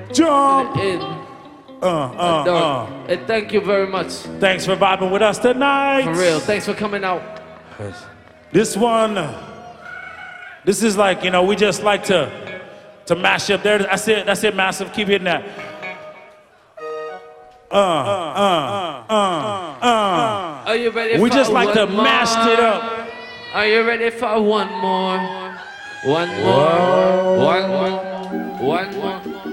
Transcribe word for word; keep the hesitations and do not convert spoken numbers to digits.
Jump. In. Uh, uh, uh. And thank you very much. Thanks for vibing with us tonight. For real. Thanks for coming out. This one, this is like, you know, we just like to to mash up there. That's it. That's it, massive. Keep hitting that. Uh, uh, uh, uh, uh. Are you ready we for just like one to more? mash it up. Are you ready for one more? One more. One more. One more.